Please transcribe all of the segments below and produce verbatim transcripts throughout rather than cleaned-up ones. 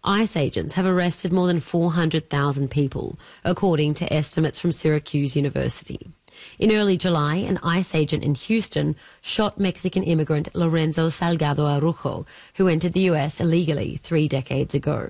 ICE agents have arrested more than four hundred thousand people, according to estimates from Syracuse University. In early July, an ICE agent in Houston shot Mexican immigrant Lorenzo Salgado Arujo, who entered the U S illegally three decades ago.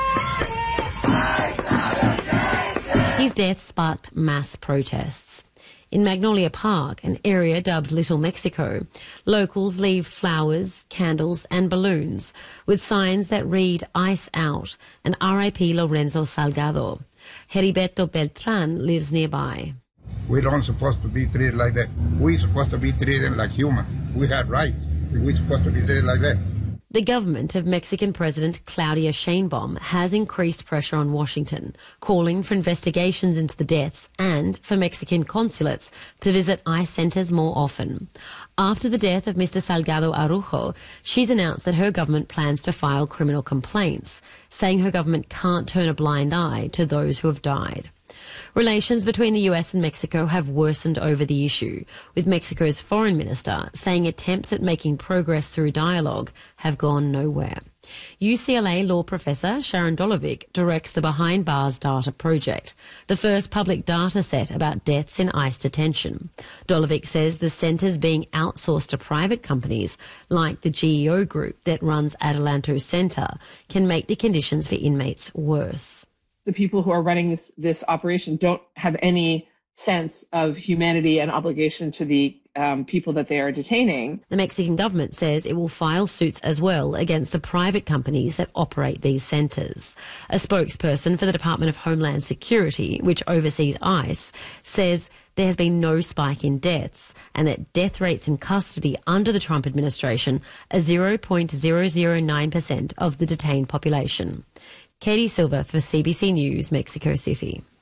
His death sparked mass protests. In Magnolia Park, an area dubbed Little Mexico, locals leave flowers, candles and balloons with signs that read "Ice Out" and R I P Lorenzo Salgado. Heriberto Beltran lives nearby. We don't supposed to be treated like that. We're supposed to be treated like humans. We have rights. We're supposed to be treated like that. The government of Mexican President Claudia Sheinbaum has increased pressure on Washington, calling for investigations into the deaths and for Mexican consulates to visit ICE centres more often. After the death of Mister Salgado Arujo, she's announced that her government plans to file criminal complaints, saying her government can't turn a blind eye to those who have died. Relations between the U S and Mexico have worsened over the issue, with Mexico's foreign minister saying attempts at making progress through dialogue have gone nowhere. U C L A law professor Sharon Dolovic directs the Behind Bars Data Project, the first public data set about deaths in ICE detention. Dolovic says the centre's being outsourced to private companies like the G E O group that runs Adelanto Centre can make the conditions for inmates worse. The people who are running this, this operation don't have any sense of humanity and obligation to the um, people that they are detaining. The Mexican government says it will file suits as well against the private companies that operate these centres. A spokesperson for the Department of Homeland Security, which oversees ICE, says there has been no spike in deaths and that death rates in custody under the Trump administration are zero point zero zero nine percent of the detained population. Katie Silva for C B C News, Mexico City.